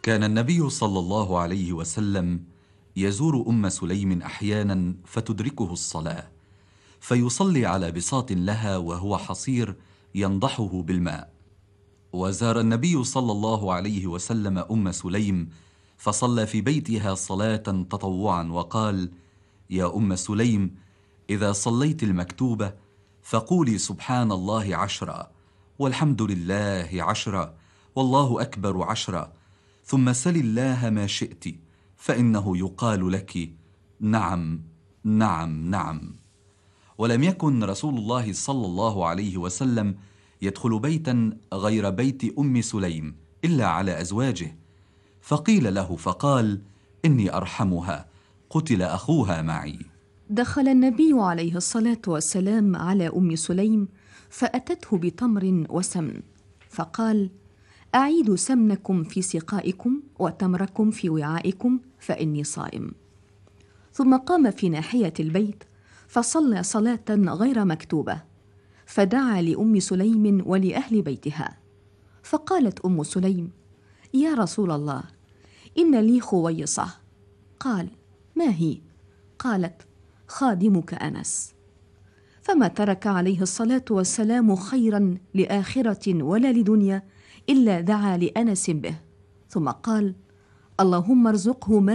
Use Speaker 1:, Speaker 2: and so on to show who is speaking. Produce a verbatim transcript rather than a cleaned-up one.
Speaker 1: كان النبي صلى الله عليه وسلم يزور أم سليم أحيانا فتدركه الصلاة، فيصلي على بساط لها وهو حصير ينضحه بالماء. وزار النبي صلى الله عليه وسلم أم سليم فصلى في بيتها صلاة تطوعا وقال: يا أم سليم، إذا صليت المكتوبة فقولي سبحان الله عشرا، والحمد لله عشرا، والله أكبر عشرا، ثم سل الله ما شئت، فإنه يقال لك نعم نعم نعم. ولم يكن رسول الله صلى الله عليه وسلم يدخل بيتا غير بيت أم سليم إلا على أزواجه، فقيل له فقال: إني أرحمها، قتل أخوها معي.
Speaker 2: دخل النبي عليه الصلاة والسلام على أم سليم فأتته بتمر وسمن، فقال: أعيدوا سمنكم في سقائكم وتمركم في وعائكم فإني صائم. ثم قام في ناحية البيت فصلى صلاة غير مكتوبة، فدعا لأم سليم ولأهل بيتها، فقالت أم سليم: يا رسول الله، إن لي خويصة. قال: ما هي؟ قالت: خادمك أنس. فما ترك عليه الصلاة والسلام خيرا لآخرة ولا لدنيا إلا دعا لأنس به، ثم قال: اللهم ارزقه